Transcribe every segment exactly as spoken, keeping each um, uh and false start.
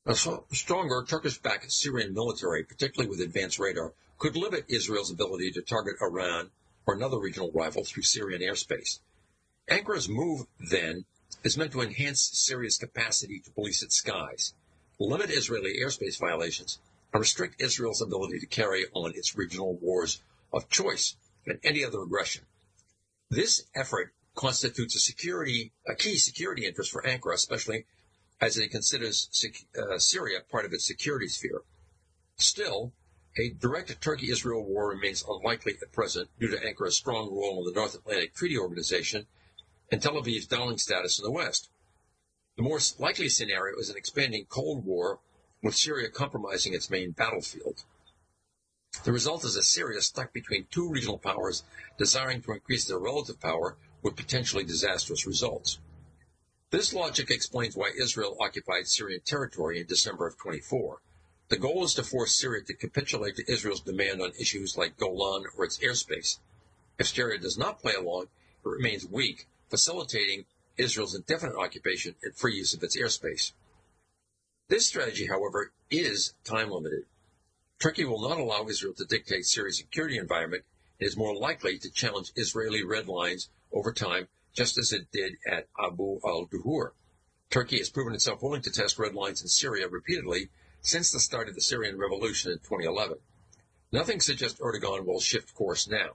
A stronger Turkish-backed Syrian military, particularly with advanced radar, could limit Israel's ability to target Iran or another regional rival through Syrian airspace. Ankara's move, then, is meant to enhance Syria's capacity to police its skies, limit Israeli airspace violations, and restrict Israel's ability to carry on its regional wars of choice and any other aggression. This effort constitutes a security, a key security interest for Ankara, especially as it considers uh, Syria part of its security sphere. Still, a direct Turkey-Israel war remains unlikely at present due to Ankara's strong role in the North Atlantic Treaty Organization and Tel Aviv's darling status in the West. The more likely scenario is an expanding Cold War with Syria compromising its main battlefield. The result is a Syria stuck between two regional powers desiring to increase their relative power with potentially disastrous results. This logic explains why Israel occupied Syrian territory in December of twenty-four. The goal is to force Syria to capitulate to Israel's demand on issues like Golan or its airspace. If Syria does not play along, it remains weak, facilitating Israel's indefinite occupation and free use of its airspace. This strategy, however, is time-limited. Turkey will not allow Israel to dictate Syria's security environment and is more likely to challenge Israeli red lines over time, just as it did at Abu al-Duhur. Turkey has proven itself willing to test red lines in Syria repeatedly since the start of the Syrian revolution in twenty eleven. Nothing suggests Erdogan will shift course now.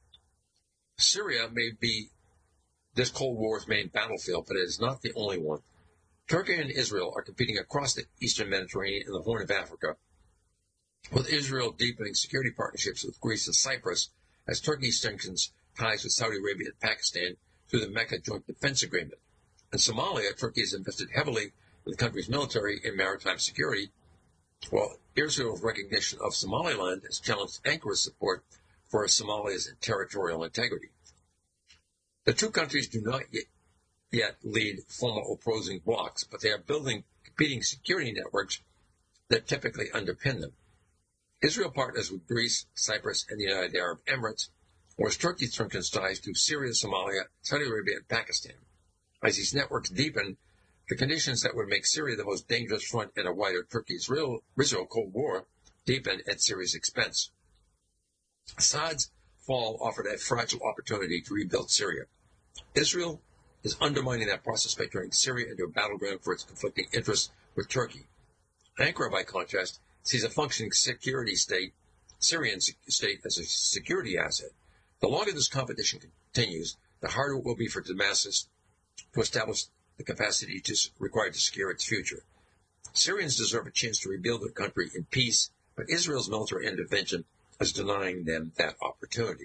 Syria may be this Cold War's main battlefield, but it is not the only one. Turkey and Israel are competing across the eastern Mediterranean and the Horn of Africa, with Israel deepening security partnerships with Greece and Cyprus as Turkey strengthens ties with Saudi Arabia and Pakistan through the Mecca Joint Defense Agreement. In Somalia, Turkey has invested heavily in the country's military and maritime security, while Israel's recognition of Somaliland has challenged Ankara's support for Somalia's territorial integrity. The two countries do not yet, yet lead formal opposing blocs, but they are building competing security networks that typically underpin them. Israel partners with Greece, Cyprus, and the United Arab Emirates, whereas Turkey strengthens ties to Syria, Somalia, Saudi Arabia, and Pakistan. As these networks deepen, the conditions that would make Syria the most dangerous front in a wider Turkey-Israel Cold War deepen at Syria's expense. Assad's fall offered a fragile opportunity to rebuild Syria. Israel is undermining that process by turning Syria into a battleground for its conflicting interests with Turkey. Ankara, by contrast, sees a functioning security state, Syrian state, as a security asset. The longer this competition continues, the harder it will be for Damascus to establish the capacity to, required to secure its future. Syrians deserve a chance to rebuild their country in peace, but Israel's military intervention is denying them that opportunity.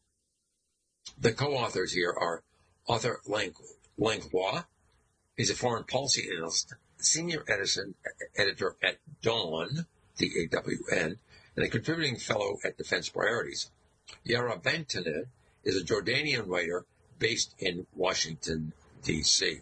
The co-authors here are Arthur Langlois. He's a foreign policy analyst, senior editor, editor at Dawn, D A W N, and a contributing fellow at Defense Priorities. Yara Bantane is a Jordanian writer based in Washington, D C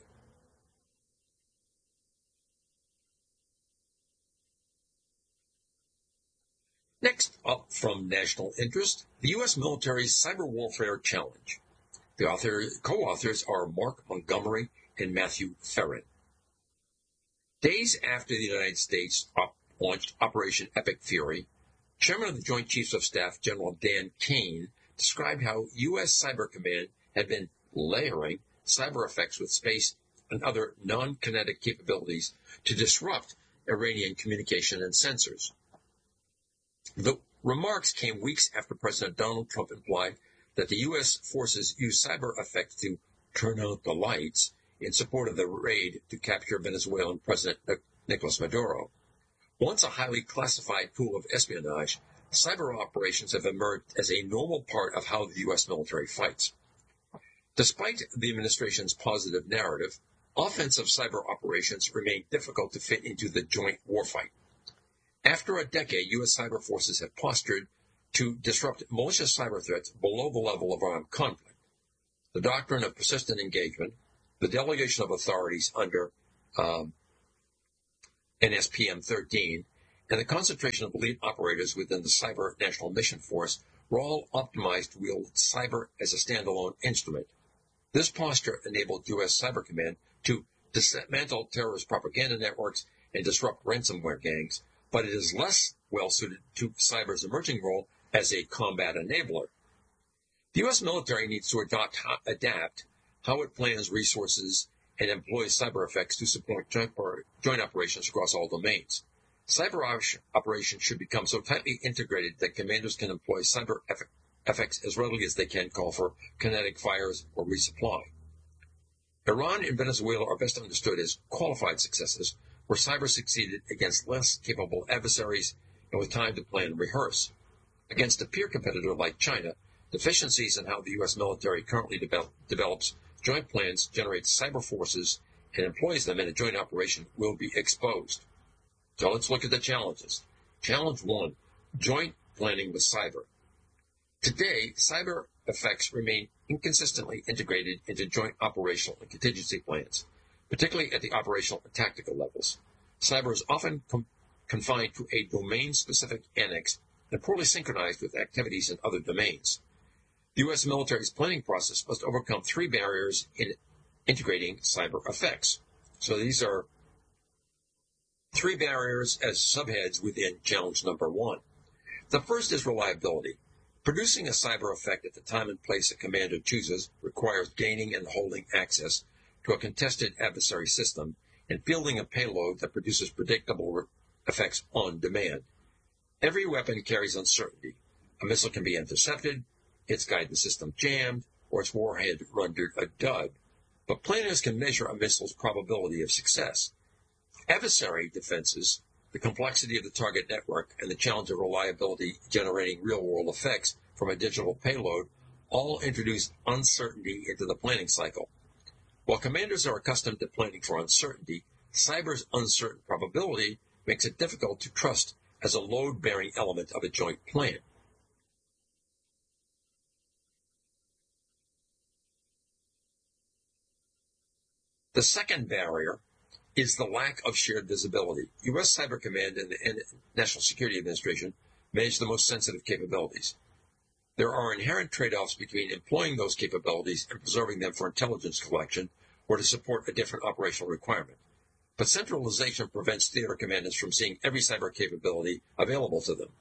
Next up from national interest, the U S military's cyber warfare challenge. The author, co-authors are Mark Montgomery and Matthew Ferrin. Days after the United States op- launched Operation Epic Fury, Chairman of the Joint Chiefs of Staff, General Dan Kane, described how U S Cyber Command had been layering cyber effects with space and other non-kinetic capabilities to disrupt Iranian communication and sensors. The remarks came weeks after President Donald Trump implied that the U S forces used cyber effects to turn out the lights in support of the raid to capture Venezuelan President Nicolas Maduro. Once a highly classified tool of espionage, cyber operations have emerged as a normal part of how the U S military fights. Despite the administration's positive narrative, offensive cyber operations remain difficult to fit into the joint warfight. After a decade, U S cyber forces have postured to disrupt malicious cyber threats below the level of armed conflict. The doctrine of persistent engagement, the delegation of authorities under um, N S P M thirteen, and the concentration of elite operators within the Cyber National Mission Force were all optimized to wield cyber as a standalone instrument. This posture enabled U S Cyber Command to dismantle terrorist propaganda networks and disrupt ransomware gangs, but it is less well suited to cyber's emerging role as a combat enabler. The U S military needs to adopt, adapt how it plans resources and employs cyber effects to support joint, or joint operations across all domains. Cyber operations should become so tightly integrated that commanders can employ cyber effects as readily as they can call for kinetic fires or resupply. Iran and Venezuela are best understood as qualified successes, where cyber succeeded against less capable adversaries and with time to plan and rehearse. Against a peer competitor like China, deficiencies in how the U S military currently develop, develops joint plans, generates cyber forces, and employs them in a joint operation will be exposed. So let's look at the challenges. Challenge one, joint planning with cyber. Today, cyber effects remain inconsistently integrated into joint operational and contingency plans, particularly at the operational and tactical levels. Cyber is often com- confined to a domain-specific annex and poorly synchronized with activities in other domains. The U S military's planning process must overcome three barriers in integrating cyber effects. So these are three barriers as subheads within challenge number one. The first is reliability. Producing a cyber effect at the time and place a commander chooses requires gaining and holding access to a contested adversary system and fielding a payload that produces predictable re- effects on demand. Every weapon carries uncertainty. A missile can be intercepted, its guidance system jammed, or its warhead rendered a dud. But planners can measure a missile's probability of success. Adversary defenses, the complexity of the target network, and the challenge of reliability generating real-world effects from a digital payload all introduce uncertainty into the planning cycle. While commanders are accustomed to planning for uncertainty, cyber's uncertain probability makes it difficult to trust as a load-bearing element of a joint plan. The second barrier is the lack of shared visibility. U S Cyber Command and the National Security Administration manage the most sensitive capabilities. There are inherent trade-offs between employing those capabilities and preserving them for intelligence collection or to support a different operational requirement. But centralization prevents theater commanders from seeing every cyber capability available to them.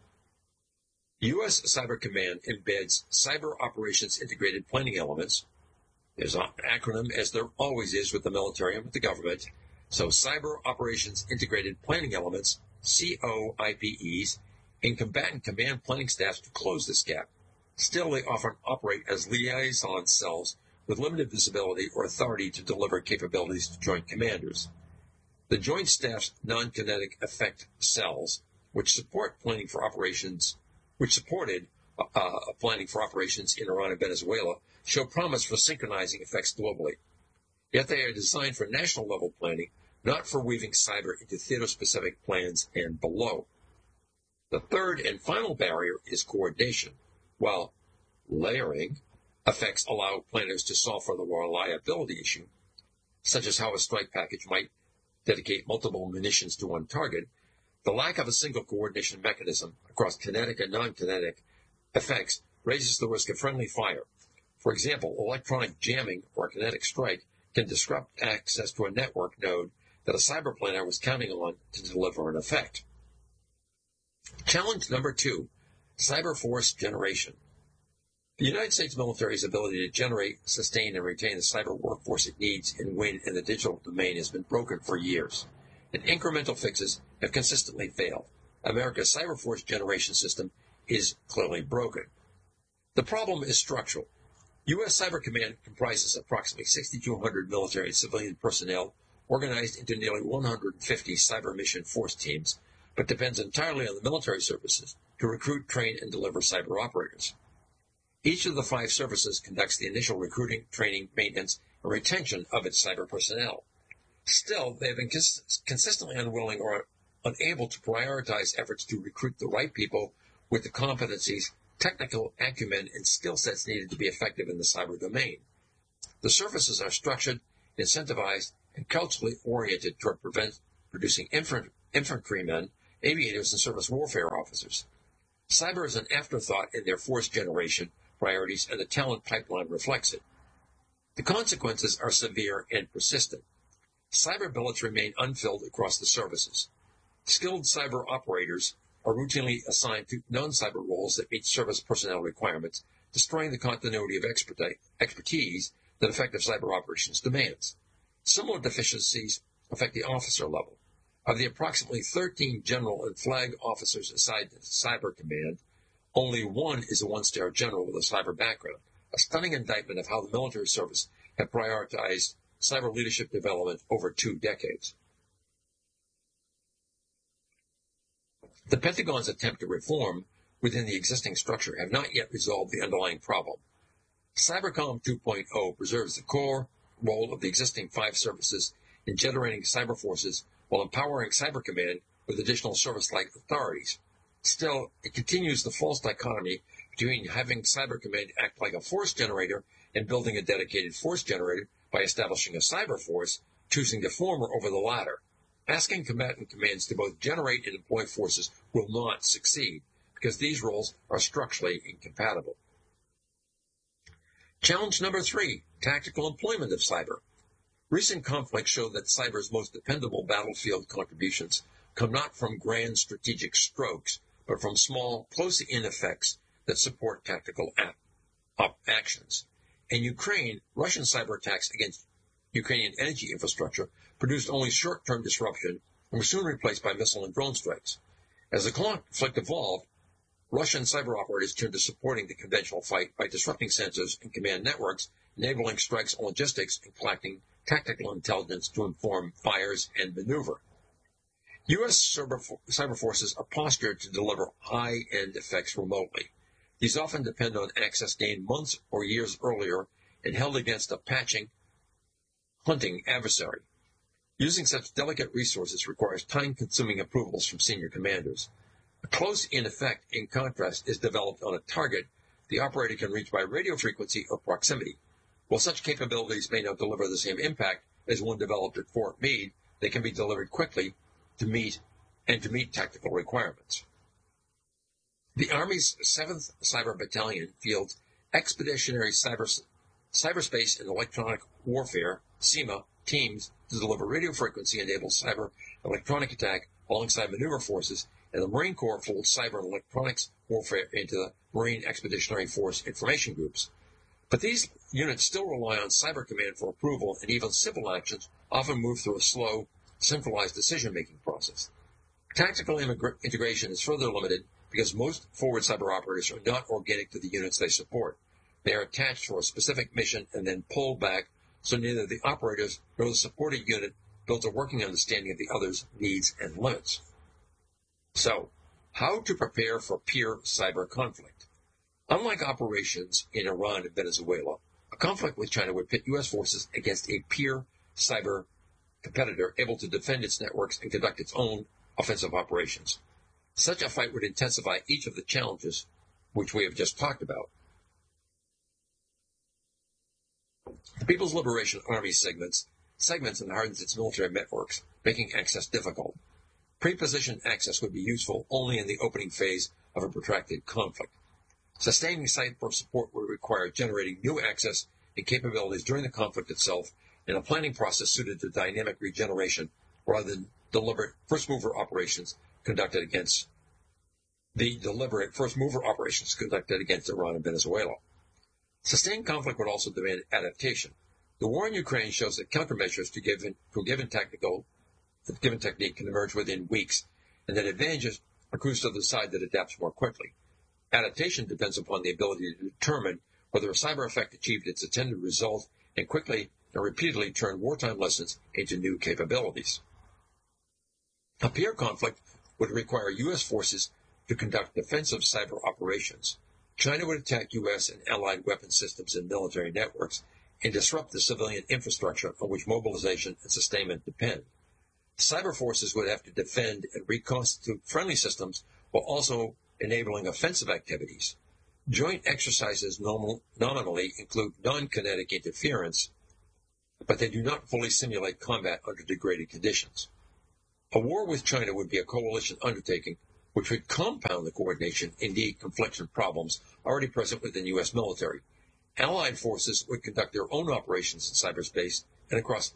U S Cyber Command embeds Cyber Operations Integrated Planning Elements. There's an acronym, as there always is with the military and with the government. So Cyber Operations Integrated Planning Elements, C O I P Es, in combatant command planning staffs to close this gap. Still, they often operate as liaison cells with limited visibility or authority to deliver capabilities to joint commanders. The Joint Staff's non-kinetic effect cells, which support planning for operations, which supported uh, planning for operations in Iran and Venezuela, show promise for synchronizing effects globally. Yet they are designed for national-level planning, not for weaving cyber into theater-specific plans and below. The third and final barrier is coordination. While layering effects allow planners to solve for the reliability issue, such as how a strike package might dedicate multiple munitions to one target, the lack of a single coordination mechanism across kinetic and non-kinetic effects raises the risk of friendly fire. For example, electronic jamming or a kinetic strike can disrupt access to a network node that a cyber planner was counting on to deliver an effect. Challenge number two, cyber force generation. The United States military's ability to generate, sustain, and retain the cyber workforce it needs and win in the digital domain has been broken for years, and incremental fixes have consistently failed. America's cyber force generation system is clearly broken. The problem is structural. U S Cyber Command comprises approximately six thousand two hundred military and civilian personnel organized into nearly one hundred fifty cyber mission force teams, but depends entirely on the military services to recruit, train, and deliver cyber operators. Each of the five services conducts the initial recruiting, training, maintenance, and retention of its cyber personnel. Still, they have been cons- consistently unwilling or unable to prioritize efforts to recruit the right people with the competencies, technical acumen, and skill sets needed to be effective in the cyber domain. The services are structured, incentivized, and culturally oriented toward prevent, producing infant, infantrymen, aviators, and surface warfare officers. Cyber is an afterthought in their force generation priorities, and the talent pipeline reflects it. The consequences are severe and persistent. cyber billets remain unfilled across the services. Skilled cyber operators are routinely assigned to non-cyber roles that meet service personnel requirements, destroying the continuity of expertise that effective cyber operations demands. Similar deficiencies affect the officer level. Of the approximately thirteen general and flag officers assigned to Cyber Command, only one is a one-star general with a cyber background, a stunning indictment of how the military service have prioritized cyber leadership development over two decades. The Pentagon's attempt to reform within the existing structure have not yet resolved the underlying problem. Cybercom two point oh preserves the core role of the existing five services in generating cyber forces while empowering Cyber Command with additional service-like authorities. Still, it continues the false dichotomy between having Cyber Command act like a force generator and building a dedicated force generator by establishing a cyber force, choosing the former over the latter. Asking combatant commands to both generate and employ forces will not succeed, because these roles are structurally incompatible. Challenge number three, tactical employment of cyber. Recent conflicts show that cyber's most dependable battlefield contributions come not from grand strategic strokes, but from small, close-in effects that support tactical ap- op- actions. In Ukraine, Russian cyber attacks against Ukrainian energy infrastructure produced only short-term disruption and were soon replaced by missile and drone strikes. As the conflict evolved, Russian cyber operators turned to supporting the conventional fight by disrupting sensors and command networks, enabling strikes on logistics and collecting tactical intelligence to inform fires and maneuver. U S cyber, cyber forces are postured to deliver high-end effects remotely. These often depend on access gained months or years earlier and held against a patching, hunting adversary. Using such delicate resources requires time-consuming approvals from senior commanders. A close-in effect, in contrast, is developed on a target the operator can reach by radio frequency or proximity. While such capabilities may not deliver the same impact as one developed at Fort Meade, they can be delivered quickly to meet and to meet tactical requirements. The Army's seventh Cyber Battalion fields expeditionary cyber, cyberspace and electronic warfare, SEMA, teams to deliver radio frequency-enabled cyber electronic attack alongside maneuver forces, and the Marine Corps folds cyber and electronics warfare into the Marine Expeditionary Force information groups. But these units still rely on Cyber Command for approval, and even civil actions often move through a slow, centralized decision-making process. Tactical immigra- integration is further limited because most forward cyber operators are not organic to the units they support. They are attached for a specific mission and then pulled back, so neither the operators nor the supported unit builds a working understanding of the other's needs and limits. So, how to prepare for peer cyber conflict? Unlike operations in Iran and Venezuela, a conflict with China would pit U S forces against a peer cyber competitor able to defend its networks and conduct its own offensive operations. Such a fight would intensify each of the challenges which we have just talked about. The People's Liberation Army segments segments and hardens its military networks, making access difficult. Pre-positioned access would be useful only in the opening phase of a protracted conflict. Sustaining cyber support would require generating new access and capabilities during the conflict itself in a planning process suited to dynamic regeneration rather than deliberate first-mover operations conducted against the deliberate first-mover operations conducted against Iran and Venezuela. Sustained conflict would also demand adaptation. The war in Ukraine shows that countermeasures to given, to a given tactical, a given technique can emerge within weeks, and that advantages accrues to the side that adapts more quickly. Adaptation depends upon the ability to determine whether a cyber effect achieved its intended result and quickly and repeatedly turn wartime lessons into new capabilities. A peer conflict would require U S forces to conduct defensive cyber operations. China would attack U S and allied weapon systems and military networks and disrupt the civilian infrastructure on which mobilization and sustainment depend. Cyber forces would have to defend and reconstitute friendly systems while also enabling offensive activities. Joint exercises normal, nominally include non-kinetic interference, but they do not fully simulate combat under degraded conditions. A war with China would be a coalition undertaking which would compound the coordination, indeed confliction problems, already present within U S military. Allied forces would conduct their own operations in cyberspace and across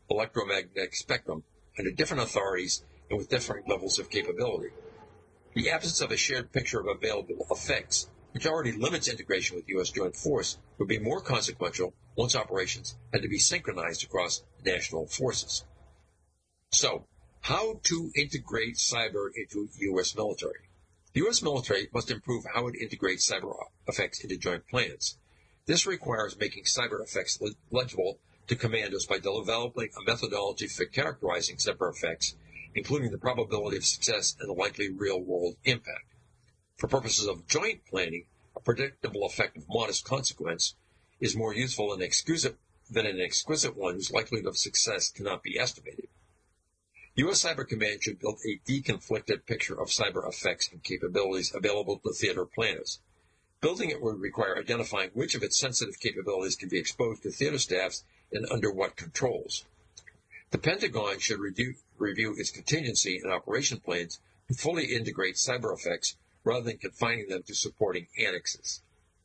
electromagnetic spectrum under different authorities and with different levels of capability. The absence of a shared picture of available effects, which already limits integration with U S joint force, would be more consequential once operations had to be synchronized across national forces. So, how to integrate cyber into U S military? The U S military must improve how it integrates cyber effects into joint plans. This requires making cyber effects legible to commandos by developing a methodology for characterizing cyber effects, including the probability of success and the likely real-world impact. For purposes of joint planning, a predictable effect of modest consequence is more useful than, exquisite, than an exquisite one whose likelihood of success cannot be estimated. U S Cyber Command should build a deconflicted picture of cyber effects and capabilities available to theater planners. Building it would require identifying which of its sensitive capabilities can be exposed to theater staffs and under what controls. The Pentagon should review, review its contingency and operation plans to fully integrate cyber effects rather than confining them to supporting annexes.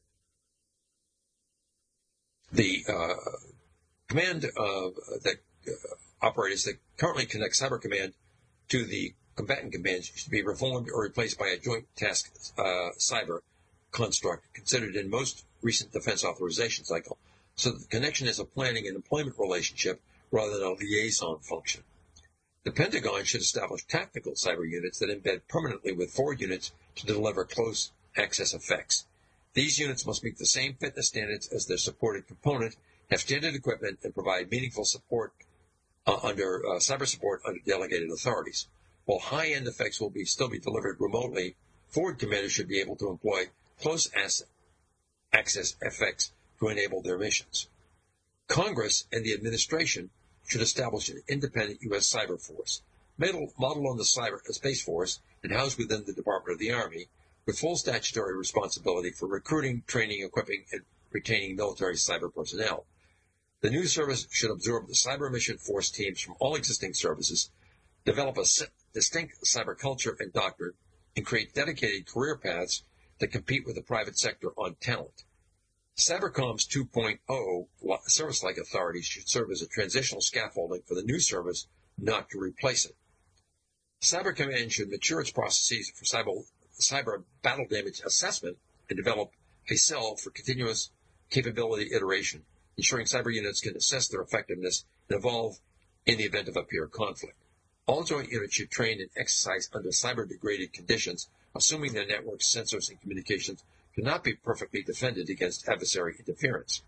The uh, command uh, that uh, operators that currently connect Cyber Command to the combatant commands should be reformed or replaced by a joint task uh, cyber construct considered in most recent defense authorization cycle, so that the connection is a planning and employment relationship rather than a liaison function. The Pentagon should establish tactical cyber units that embed permanently with forward units to deliver close access effects. These units must meet the same fitness standards as their supported component, have standard equipment, and provide meaningful support uh, under uh, cyber support under delegated authorities. While high-end effects will be still be delivered remotely, forward commanders should be able to employ close asset access effects to enable their missions. Congress and the administration should establish an independent U S cyber force, modeled on the cyber Space Force and housed within the Department of the Army, with full statutory responsibility for recruiting, training, equipping, and retaining military cyber personnel. The new service should absorb the cyber mission force teams from all existing services, develop a distinct cyber culture and doctrine, and create dedicated career paths that compete with the private sector on talent. Cybercom's two point oh service-like authorities should serve as a transitional scaffolding for the new service, not to replace it. Cyber Command should mature its processes for cyber, cyber battle damage assessment and develop a cell for continuous capability iteration, ensuring cyber units can assess their effectiveness and evolve in the event of a peer conflict. All joint units should train and exercise under cyber-degraded conditions, assuming their networks, sensors, and communications cannot be perfectly defended against adversary interference.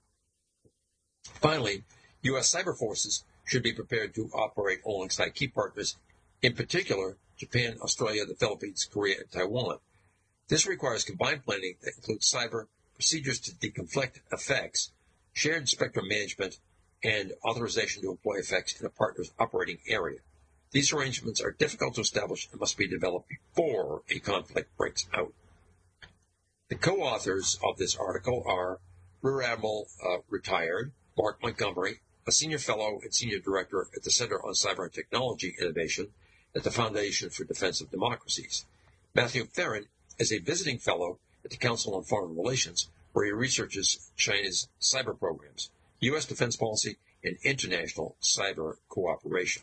Finally, U S cyber forces should be prepared to operate alongside key partners, in particular Japan, Australia, the Philippines, Korea, and Taiwan. This requires combined planning that includes cyber procedures to deconflict effects, shared spectrum management, and authorization to employ effects in a partner's operating area. These arrangements are difficult to establish and must be developed before a conflict breaks out. The co-authors of this article are Rear Admiral uh, retired Mark Montgomery, a senior fellow and senior director at the Center on Cyber and Technology Innovation at the Foundation for Defense of Democracies. Matthew Theron is a visiting fellow at the Council on Foreign Relations, where he researches China's cyber programs, U S defense policy, and international cyber cooperation.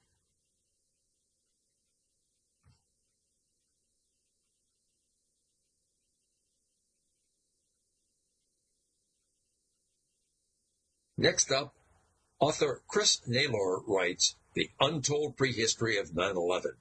Next up, author Chris Naylor writes, The Untold Prehistory of nine eleven.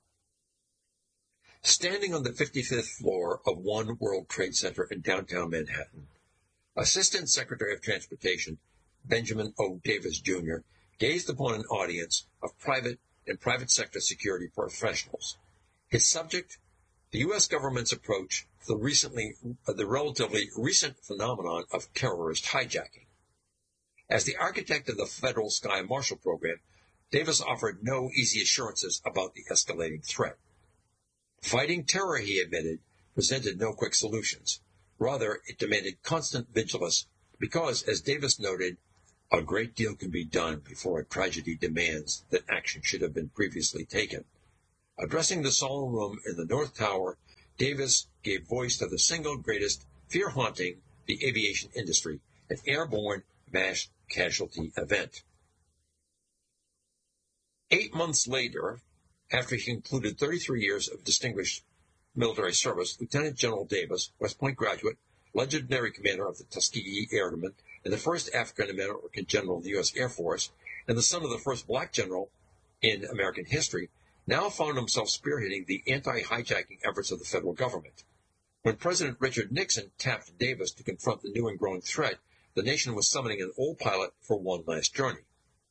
Standing on the fifty-fifth floor of One World Trade Center in downtown Manhattan, Assistant Secretary of Transportation Benjamin O. Davis, Junior gazed upon an audience of private and private sector security professionals. His subject, the U S government's approach to the, recently, uh, the relatively recent phenomenon of terrorist hijacking. As the architect of the Federal Sky Marshal Program, Davis offered no easy assurances about the escalating threat. Fighting terror, he admitted, presented no quick solutions. Rather, it demanded constant vigilance because, as Davis noted, a great deal can be done before a tragedy demands that action should have been previously taken. Addressing the solemn room in the North Tower, Davis gave voice to the single greatest fear haunting the aviation industry, an airborne mass casualty event. Eight months later, after he concluded thirty-three years of distinguished military service, Lieutenant General Davis, West Point graduate, legendary commander of the Tuskegee Airmen, and the first African-American general of the U S Air Force, and the son of the first black general in American history, now found himself spearheading the anti-hijacking efforts of the federal government. When President Richard Nixon tapped Davis to confront the new and growing threat, the nation was summoning an old pilot for one last journey.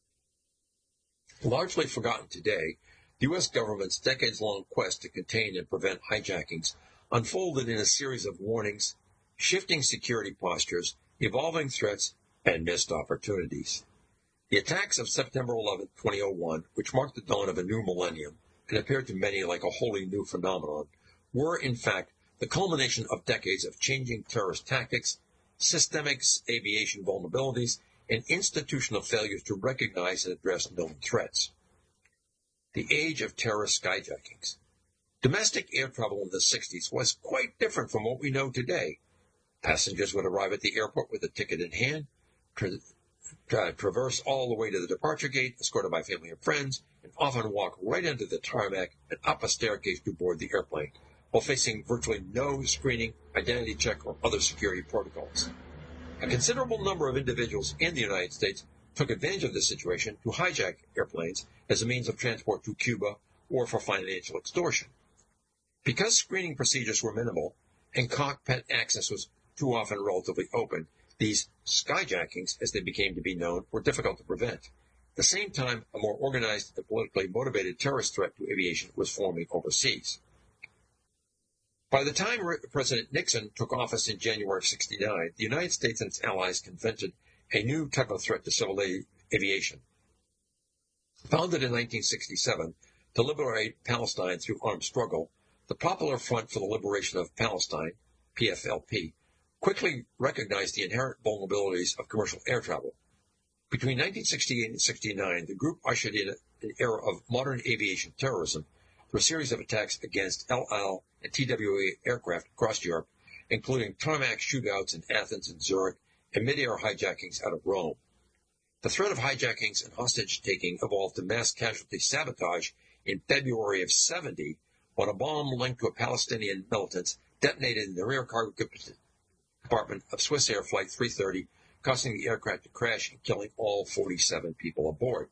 Largely forgotten today, the U S government's decades-long quest to contain and prevent hijackings unfolded in a series of warnings, shifting security postures, evolving threats, and missed opportunities. The attacks of September eleventh, two thousand one, which marked the dawn of a new millennium and appeared to many like a wholly new phenomenon, were, in fact, the culmination of decades of changing terrorist tactics, systemic aviation vulnerabilities, and institutional failures to recognize and address known threats. The age of terrorist skyjackings. Domestic air travel in the sixties was quite different from what we know today. Passengers would arrive at the airport with a ticket in hand, tra- tra- traverse all the way to the departure gate, escorted by family and friends, and often walk right into the tarmac and up a staircase to board the airplane, while facing virtually no screening, identity check, or other security protocols. A considerable number of individuals in the United States took advantage of this situation to hijack airplanes as a means of transport to Cuba or for financial extortion. Because screening procedures were minimal and cockpit access was too often relatively open, these skyjackings, as they became to be known, were difficult to prevent. At the same time, a more organized and politically motivated terrorist threat to aviation was forming overseas. By the time President Nixon took office in January of sixty-nine, the United States and its allies confronted a new type of threat to civil aviation. Founded in nineteen sixty-seven to liberate Palestine through armed struggle, the Popular Front for the Liberation of Palestine, P F L P, quickly recognized the inherent vulnerabilities of commercial air travel. Between nineteen sixty-eight and sixty-nine, the group ushered in an era of modern aviation terrorism through a series of attacks against El Al and T W A aircraft across Europe, including tarmac shootouts in Athens and Zurich and mid-air hijackings out of Rome. The threat of hijackings and hostage-taking evolved to mass casualty sabotage in February of seventy when a bomb linked to a Palestinian militant detonated in the rear cargo compartment of Swiss Air Flight three thirty, causing the aircraft to crash and killing all forty-seven people aboard.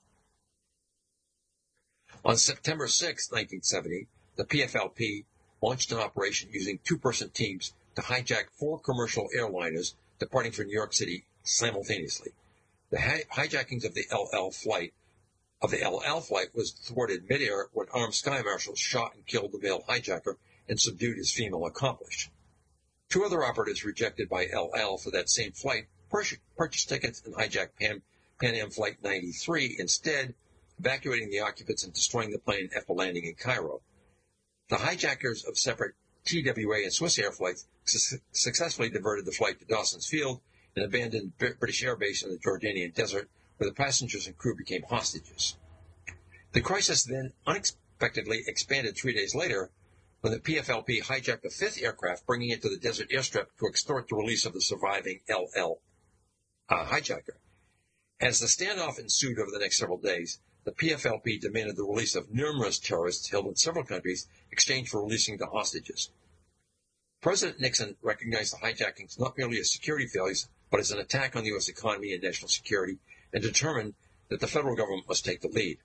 On September sixth, nineteen seventy, the P F L P launched an operation using two-person teams to hijack four commercial airliners departing from New York City simultaneously. The hi- hijackings of the El Al flight of the El Al flight was thwarted midair when armed sky marshals shot and killed the male hijacker and subdued his female accomplice. Two other operatives rejected by El Al for that same flight purchased tickets and hijacked Pan, Pan Am Flight ninety-three instead, evacuating the occupants and destroying the plane after landing in Cairo. The hijackers of separate T W A and Swiss Air flights su- successfully diverted the flight to Dawson's Field and abandoned B- British Air Base in the Jordanian desert, where the passengers and crew became hostages. The crisis then unexpectedly expanded three days later when the P F L P hijacked a fifth aircraft, bringing it to the desert airstrip to extort the release of the surviving L L uh, hijacker. As the standoff ensued over the next several days, the P F L P demanded the release of numerous terrorists held in several countries in exchange for releasing the hostages. President Nixon recognized the hijackings not merely as security failures, but as an attack on the U S economy and national security, and determined that the federal government must take the lead.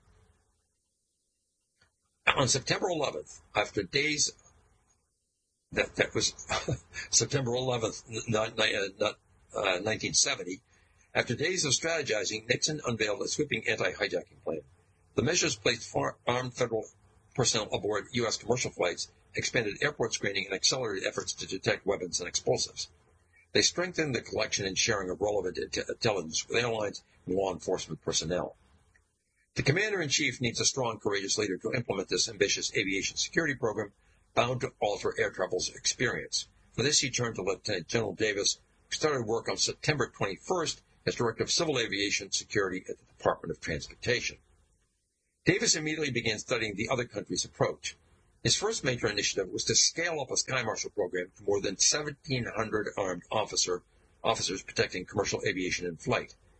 On September eleventh, after days, that, that was September eleventh, not, not, uh, nineteen seventy, after days of strategizing, Nixon unveiled a sweeping anti-hijacking plan. The measures placed far armed federal personnel aboard U S commercial flights, expanded airport screening, and accelerated efforts to detect weapons and explosives. They strengthened the collection and sharing of relevant intelligence with airlines and law enforcement personnel. The commander-in-chief needs a strong, courageous leader to implement this ambitious aviation security program bound to alter air travel's experience. For this, he turned to Lieutenant General Davis, who started work on September twenty-first as Director of Civil Aviation Security at the Department of Transportation. Davis immediately began studying the other country's approach. His first major initiative was to scale up a Sky Marshal program to more than seventeen hundred armed officer, officers protecting commercial aviation in flight.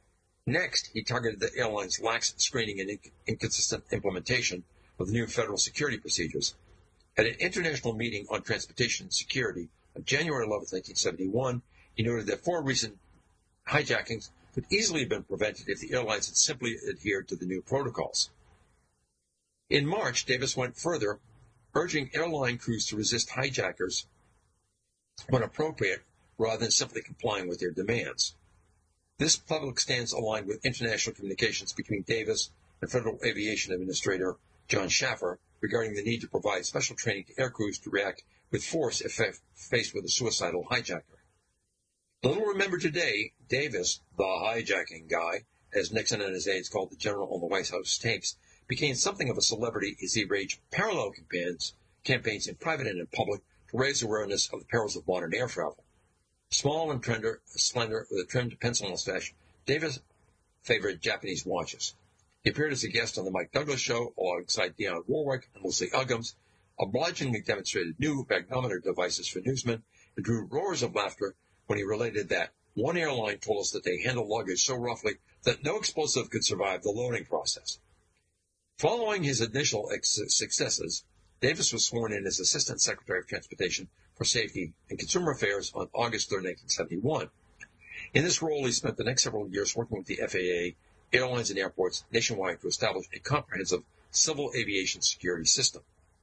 Next, he targeted the airline's lax screening and inc- inconsistent implementation of the new federal security procedures. At an international meeting on transportation security on January eleventh, nineteen seventy-one, he noted that four recent hijackings could easily have been prevented if the airlines had simply adhered to the new protocols. In March, Davis went further, urging airline crews to resist hijackers when appropriate rather than simply complying with their demands. This public stance aligned with international communications between Davis and Federal Aviation Administrator John Schaffer regarding the need to provide special training to air crews to react with force if faced with a suicidal hijacker. Little remembered today, Davis, the hijacking guy, as Nixon and his aides called the general on the White House tapes, became something of a celebrity as he waged parallel campaigns, campaigns in private and in public to raise awareness of the perils of modern air travel. Small and tender, slender, with a trimmed pencil mustache, Davis favored Japanese watches. He appeared as a guest on the Mike Douglas Show alongside Dionne Warwick and Leslie Uggams, obligingly demonstrated new magnetometer devices for newsmen, and drew roars of laughter when he related that one airline told us that they handled luggage so roughly that no explosive could survive the loading process. Following his initial ex- successes, Davis was sworn in as Assistant Secretary of Transportation for Safety and Consumer Affairs on August third, nineteen seventy-one. In this role, he spent the next several years working with the F A A, airlines, and airports nationwide to establish a comprehensive civil aviation security system.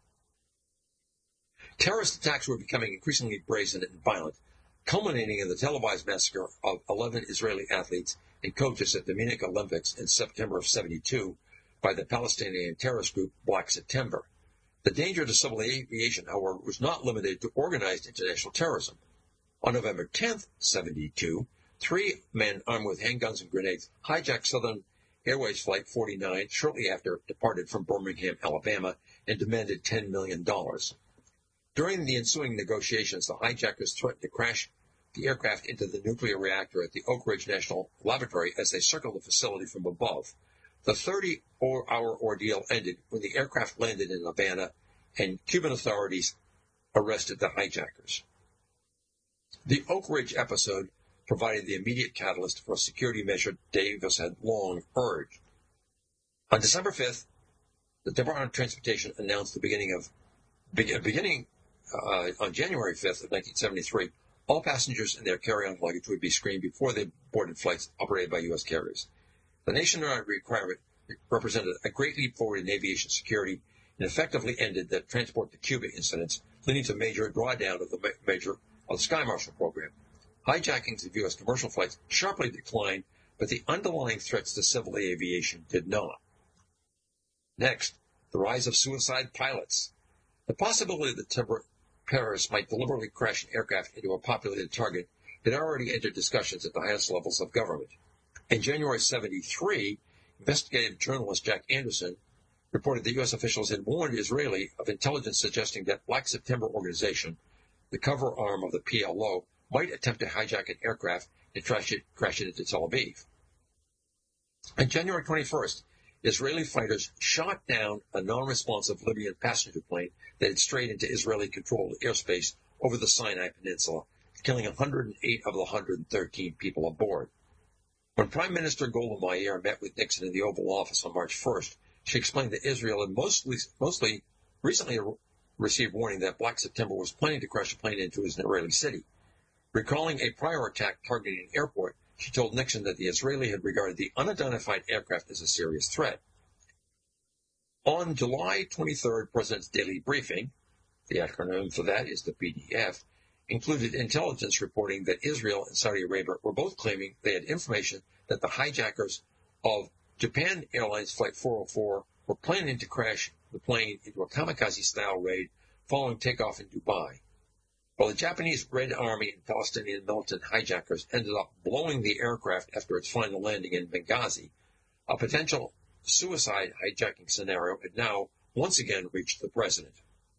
Terrorist attacks were becoming increasingly brazen and violent, culminating in the televised massacre of eleven Israeli athletes and coaches at the Munich Olympics in September of seventy-two by the Palestinian terrorist group Black September. The danger to civil aviation, however, was not limited to organized international terrorism. On November tenth, seventy-two, three men armed with handguns and grenades hijacked Southern Airways Flight forty-nine shortly after it departed from Birmingham, Alabama, and demanded ten million dollars. During the ensuing negotiations, the hijackers threatened to crash the aircraft into the nuclear reactor at the Oak Ridge National Laboratory as they circled the facility from above. The thirty-hour ordeal ended when the aircraft landed in Havana and Cuban authorities arrested the hijackers. The Oak Ridge episode provided the immediate catalyst for a security measure Davis had long urged. On December fifth, the Department of Transportation announced the beginning of beginning uh, on January fifth of nineteen seventy-three, all passengers and their carry-on luggage would be screened before they boarded flights operated by U S carriers. The nationwide requirement represented a great leap forward in aviation security and effectively ended the transport to Cuba incidents, leading to major drawdown of the major of the Sky Marshal program. Hijackings of U S commercial flights sharply declined, but the underlying threats to civil aviation did not. Next, the rise of suicide pilots. The possibility that terrorists might deliberately crash an aircraft into a populated target had already entered discussions at the highest levels of government. In January seventy-three, investigative journalist Jack Anderson reported that U S officials had warned Israeli of intelligence suggesting that Black September organization, the cover arm of the P L O, might attempt to hijack an aircraft and crash it, crash it into Tel Aviv. On January twenty-first, Israeli fighters shot down a non-responsive Libyan passenger plane that had strayed into Israeli-controlled airspace over the Sinai Peninsula, killing one hundred eight of the one hundred thirteen people aboard. When Prime Minister Golda Meir met with Nixon in the Oval Office on March first, she explained that Israel had mostly, mostly recently received warning that Black September was planning to crash a plane into an Israeli city. Recalling a prior attack targeting an airport, she told Nixon that the Israeli had regarded the unidentified aircraft as a serious threat. On July twenty-third, President's Daily Briefing, the acronym for that is the P D F, included intelligence reporting that Israel and Saudi Arabia were both claiming they had information that the hijackers of Japan Airlines Flight four oh four were planning to crash the plane into a kamikaze-style raid following takeoff in Dubai. While the Japanese Red Army and Palestinian militant hijackers ended up blowing the aircraft after its final landing in Benghazi, a potential suicide hijacking scenario had now once again reached the president.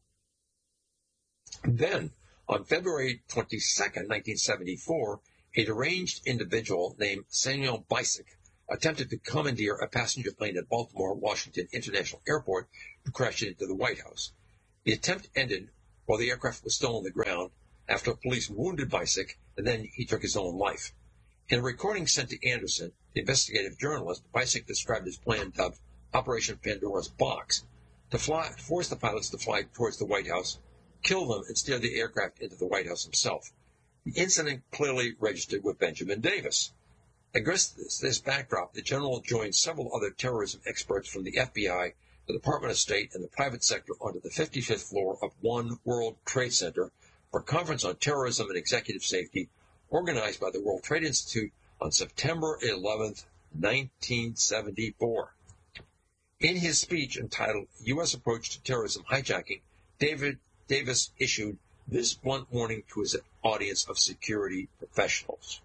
Then, on February twenty-second, nineteen seventy-four, a deranged individual named Samuel Bisek attempted to commandeer a passenger plane at Baltimore Washington International Airport and crash it into the White House. The attempt ended while the aircraft was still on the ground after police wounded Bisek, and then he took his own life. In a recording sent to Anderson, the investigative journalist, Weissig described his plan dubbed Operation Pandora's Box, to fly, force the pilots to fly towards the White House, kill them, and steer the aircraft into the White House himself. The incident clearly registered with Benjamin Davis. Against this, this backdrop, the general joined several other terrorism experts from the F B I, the Department of State, and the private sector onto the fifty-fifth floor of One World Trade Center for a conference on terrorism and executive safety organized by the World Trade Institute on September eleventh, nineteen seventy-four. In his speech entitled U S Approach to Terrorism Hijacking, David Davis issued this blunt warning to his audience of security professionals.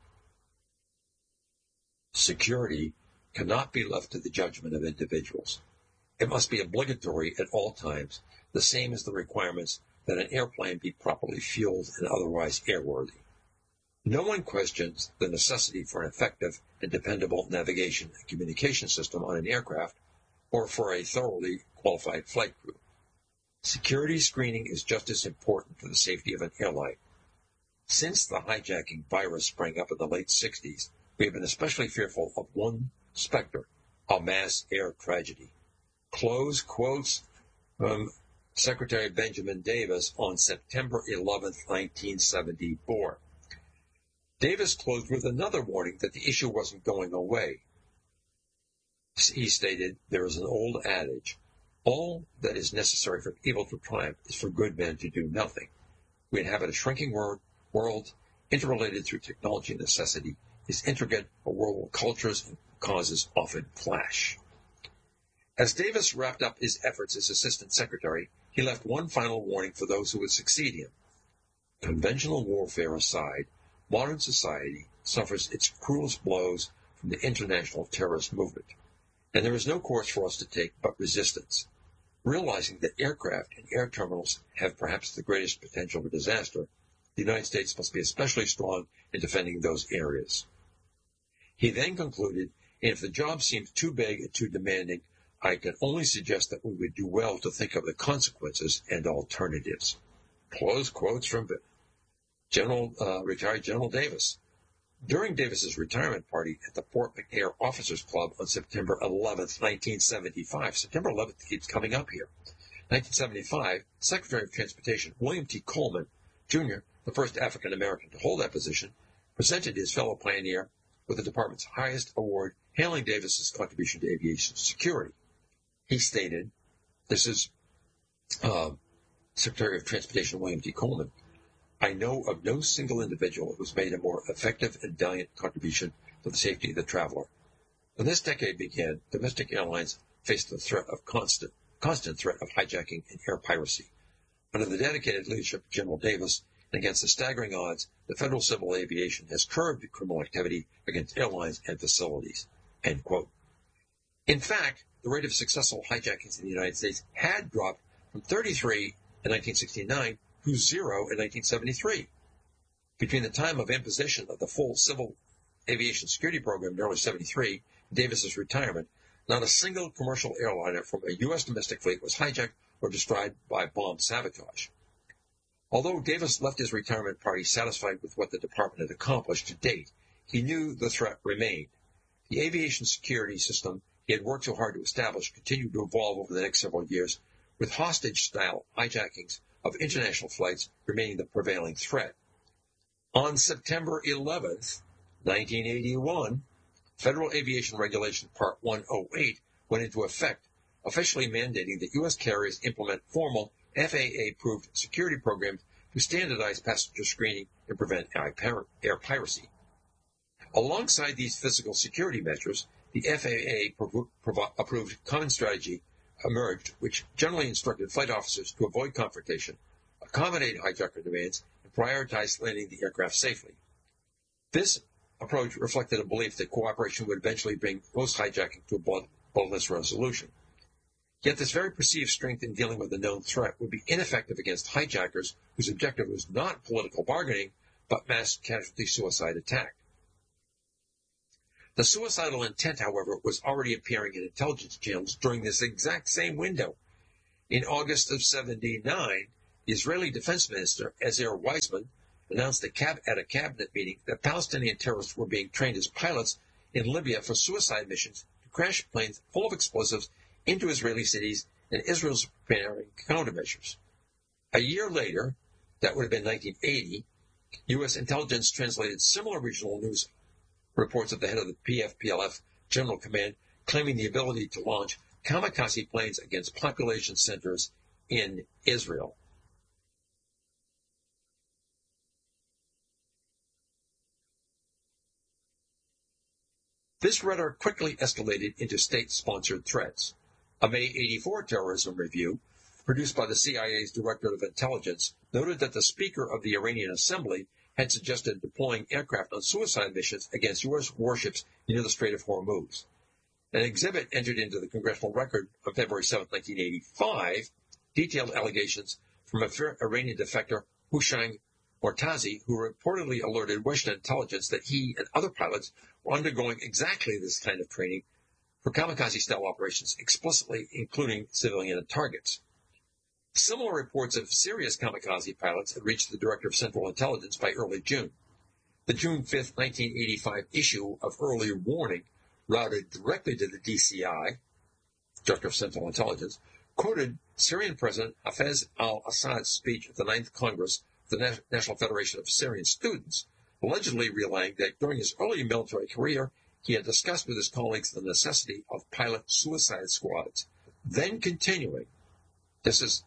Security cannot be left to the judgment of individuals. It must be obligatory at all times, the same as the requirements that an airplane be properly fueled and otherwise airworthy. No one questions the necessity for an effective and dependable navigation and communication system on an aircraft or for a thoroughly qualified flight crew. Security screening is just as important for the safety of an airline. Since the hijacking virus sprang up in the late sixties, we have been especially fearful of one specter, a mass air tragedy. Close quotes from Secretary Benjamin Davis on September eleventh, nineteen seventy-four. Davis closed with another warning that the issue wasn't going away. He stated, "There is an old adage, all that is necessary for evil to triumph is for good men to do nothing. We inhabit a shrinking world, world interrelated through technology and necessity, is intricate, a world where cultures and causes often clash." As Davis wrapped up his efforts as Assistant Secretary, he left one final warning for those who would succeed him. Conventional warfare aside, modern society suffers its cruelest blows from the international terrorist movement, and there is no course for us to take but resistance. Realizing that aircraft and air terminals have perhaps the greatest potential for disaster, the United States must be especially strong in defending those areas. He then concluded, and if the job seems too big and too demanding, I can only suggest that we would do well to think of the consequences and alternatives. Close quotes from General, uh, retired General Davis. During Davis's retirement party at the Fort McNair Officers Club on September eleventh, nineteen seventy-five, September eleventh keeps coming up here, nineteen seventy-five, Secretary of Transportation William T. Coleman, Junior, the first African-American to hold that position, presented his fellow pioneer with the department's highest award, hailing Davis's contribution to aviation security. He stated, this is uh, Secretary of Transportation William T. Coleman, "I know of no single individual who has made a more effective and valiant contribution to the safety of the traveler. When this decade began, domestic airlines faced the threat of constant, constant threat of hijacking and air piracy. Under the dedicated leadership of General Davis, and against the staggering odds, the Federal Civil Aviation has curbed criminal activity against airlines and facilities." End quote. In fact, the rate of successful hijackings in the United States had dropped from thirty-three in nineteen sixty-nine to zero in nineteen seventy-three. Between the time of imposition of the full civil aviation security program in early seventy-three and Davis's retirement, not a single commercial airliner from a U S domestic fleet was hijacked or destroyed by bomb sabotage. Although Davis left his retirement party satisfied with what the department had accomplished to date, he knew the threat remained. The aviation security system he had worked so hard to establish continued to evolve over the next several years, with hostage-style hijackings of international flights remaining the prevailing threat. On September eleventh, nineteen eighty-one, Federal Aviation Regulation Part one oh eight went into effect, officially mandating that U S carriers implement formal F A A-approved security programs to standardize passenger screening and prevent air piracy. Alongside these physical security measures, the F A A-approved Common Strategy emerged, which generally instructed flight officers to avoid confrontation, accommodate hijacker demands, and prioritize landing the aircraft safely. This approach reflected a belief that cooperation would eventually bring most hijacking to a blood, bloodless resolution. Yet this very perceived strength in dealing with the known threat would be ineffective against hijackers whose objective was not political bargaining, but mass casualty suicide attack. The suicidal intent, however, was already appearing in intelligence channels during this exact same window. In August of seventy-nine, the Israeli Defense Minister, Ezer Weizman, announced at a cabinet meeting that Palestinian terrorists were being trained as pilots in Libya for suicide missions to crash planes full of explosives into Israeli cities, and Israel's preparing countermeasures. A year later, that would have been nineteen eighty, U S intelligence translated similar regional news reports of the head of the P F P L F General Command claiming the ability to launch kamikaze planes against population centers in Israel. This rhetoric quickly escalated into state-sponsored threats. A May eighty-four terrorism review, produced by the C I A's Director of Intelligence, noted that the Speaker of the Iranian Assembly had suggested deploying aircraft on suicide missions against U S warships near the Strait of Hormuz. An exhibit entered into the Congressional Record on February seventh, nineteen eighty-five, detailed allegations from an Iranian defector, Hussein Mortazi, who reportedly alerted Western intelligence that he and other pilots were undergoing exactly this kind of training for kamikaze-style operations, explicitly including civilian targets. Similar reports of serious kamikaze pilots had reached the Director of Central Intelligence by early June. The June fifth, nineteen eighty-five issue of Early Warning, routed directly to the D C I, Director of Central Intelligence, quoted Syrian President Hafez al-Assad's speech at the Ninth Congress of the National Federation of Syrian Students, allegedly relaying that during his early military career, he had discussed with his colleagues the necessity of pilot suicide squads. Then continuing, this is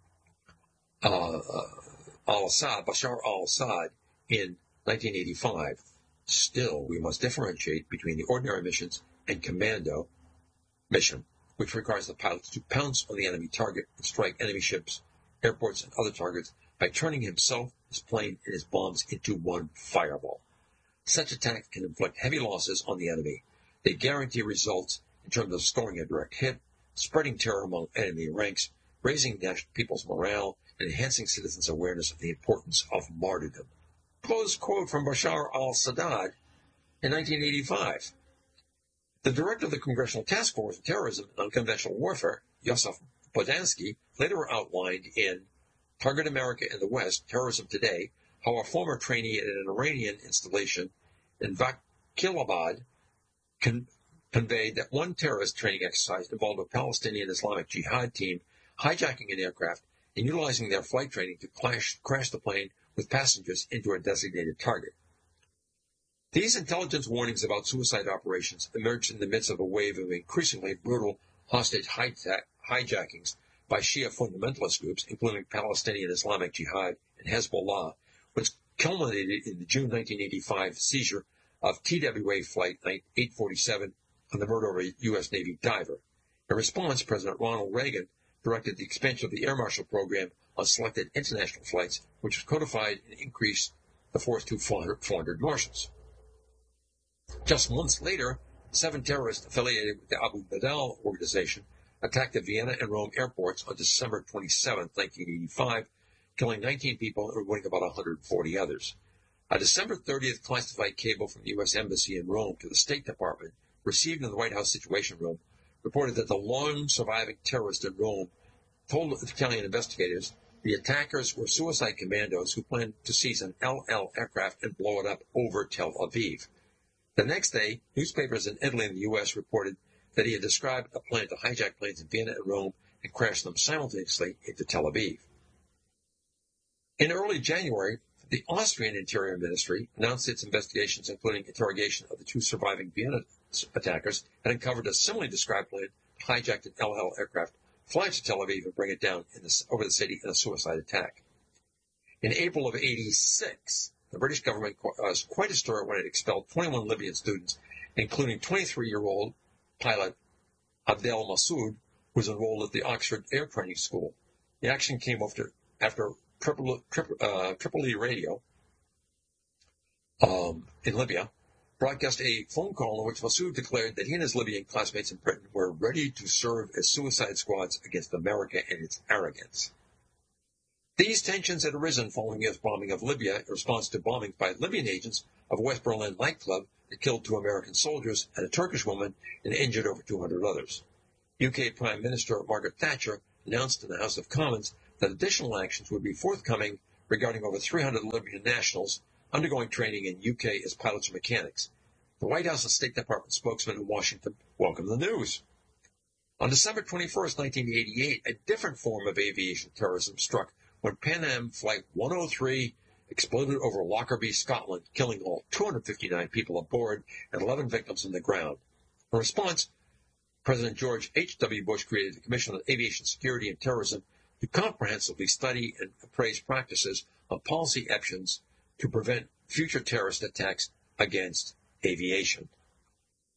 uh, uh, al-Assad, Bashar al-Assad, in nineteen eighty-five. Still, we must differentiate between the ordinary missions and commando mission, which requires the pilots to pounce on the enemy target and strike enemy ships, airports, and other targets by turning himself, his plane, and his bombs into one fireball. Such attacks can inflict heavy losses on the enemy. They guarantee results in terms of scoring a direct hit, spreading terror among enemy ranks, raising people's morale, and enhancing citizens' awareness of the importance of martyrdom. Close quote from Bashar al-Assad in nineteen eighty-five. The director of the Congressional Task Force on Terrorism and Unconventional Warfare, Yosef Bodansky, later outlined in Target America and the West, Terrorism Today, how a former trainee at an Iranian installation in Vakilabad con- conveyed that one terrorist training exercise involved a Palestinian Islamic Jihad team hijacking an aircraft and utilizing their flight training to clash, crash the plane with passengers into a designated target. These intelligence warnings about suicide operations emerged in the midst of a wave of increasingly brutal hostage hijackings by Shia fundamentalist groups, including Palestinian Islamic Jihad and Hezbollah, which culminated in the June nineteen eighty-five seizure of T W A Flight eight forty-seven on the murder of a U S Navy diver. In response, President Ronald Reagan directed the expansion of the Air Marshal Program on selected international flights, which was codified and increased the force to four hundred marshals. Just months later, seven terrorists affiliated with the Abu Badal organization attacked the Vienna and Rome airports on December twenty-seventh, nineteen eighty-five, killing nineteen people and wounding about one hundred forty others. A December thirtieth classified cable from the U S Embassy in Rome to the State Department, received in the White House Situation Room, reported that the lone surviving terrorist in Rome told Italian investigators the attackers were suicide commandos who planned to seize an El Al aircraft and blow it up over Tel Aviv. The next day, newspapers in Italy and the U S reported that he had described a plan to hijack planes in Vienna and Rome and crash them simultaneously into Tel Aviv. In early January, the Austrian Interior Ministry announced its investigations, including interrogation of the two surviving Vienna attackers, had uncovered a similarly described plan to hijack an El Al aircraft, fly to Tel Aviv, and bring it down in the, over the city in a suicide attack. In April of eighty-six, the British government was quite a stir when it expelled twenty-one Libyan students, including twenty-three-year-old pilot Abdel Massoud, who was enrolled at the Oxford Air Training School. The action came after, after Tripoli, uh, Tripoli Radio um, in Libya broadcast a phone call in which Massoud declared that he and his Libyan classmates in Britain were ready to serve as suicide squads against America and its arrogance. These tensions had arisen following the bombing of Libya in response to bombings by Libyan agents of a West Berlin nightclub that killed two American soldiers and a Turkish woman and injured over two hundred others. U K Prime Minister Margaret Thatcher announced in the House of Commons that additional actions would be forthcoming regarding over three hundred Libyan nationals undergoing training in U K as pilots or mechanics. The White House and State Department spokesman in Washington welcomed the news. On December twenty-first, nineteen eighty-eight, a different form of aviation terrorism struck when Pan Am Flight one oh three exploded over Lockerbie, Scotland, killing all two hundred fifty-nine people aboard and eleven victims on the ground. In response, President George H W. Bush created the Commission on Aviation Security and Terrorism to comprehensively study and appraise practices on policy actions to prevent future terrorist attacks against aviation.